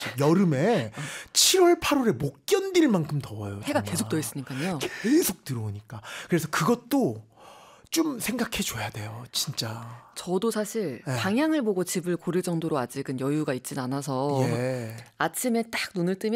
여름에 7월, 8월에 못 견딜 만큼 더워요. 해가 정말. 계속 더 있으니까요. 계속 들어오니까. 그래서 그것도 좀 생각해 줘야 돼요. 진짜. 저도 사실 네. 방향을 보고 집을 고를 정도로 아직은 여유가 있진 않아서 예. 아침에 딱 눈을 뜨면